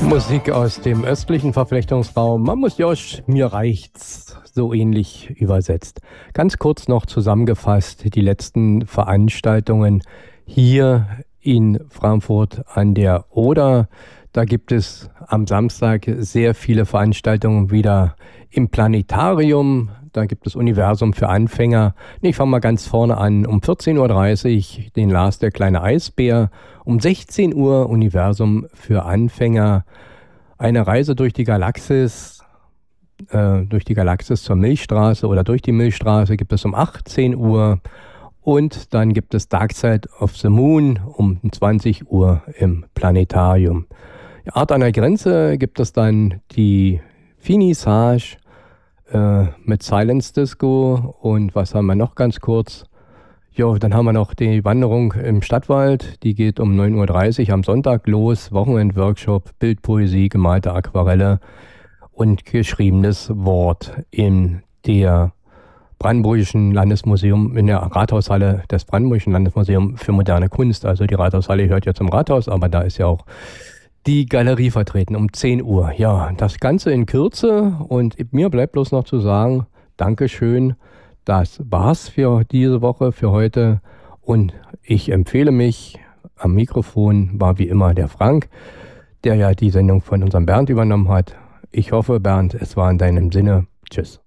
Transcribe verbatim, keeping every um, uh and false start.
Musik aus dem östlichen Verflechtungsraum. Mamushjosh, mir reicht's, so ähnlich übersetzt. Ganz kurz noch zusammengefasst die letzten Veranstaltungen hier in Frankfurt an der Oder. Da gibt es am Samstag sehr viele Veranstaltungen wieder im Planetarium. Da gibt es Universum für Anfänger. Ich fange mal ganz vorne an. Um vierzehn Uhr dreißig den Lars, der kleine Eisbär. Um sechzehn Uhr Universum für Anfänger. Eine Reise durch die Galaxis, äh, durch die Galaxis zur Milchstraße oder durch die Milchstraße gibt es um achtzehn Uhr. Und dann gibt es Dark Side of the Moon um zwanzig Uhr im Planetarium. Art an der Grenze gibt es dann die Finissage äh, mit Silence Disco. Und was haben wir noch ganz kurz? Jo, dann haben wir noch die Wanderung im Stadtwald. Die geht um neun Uhr dreißig am Sonntag los. Wochenend-Workshop, Bildpoesie, gemalte Aquarelle und geschriebenes Wort in der Brandenburgischen Landesmuseum, in der Rathaushalle des Brandenburgischen Landesmuseums für moderne Kunst. Also die Rathaushalle hört ja zum Rathaus, aber da ist ja auch die Galerie vertreten um zehn Uhr. Ja, das Ganze in Kürze und mir bleibt bloß noch zu sagen, Dankeschön. Das war's für diese Woche, für heute. Und ich empfehle mich, am Mikrofon war wie immer der Frank, der ja die Sendung von unserem Bernd übernommen hat. Ich hoffe, Bernd, es war in deinem Sinne. Tschüss.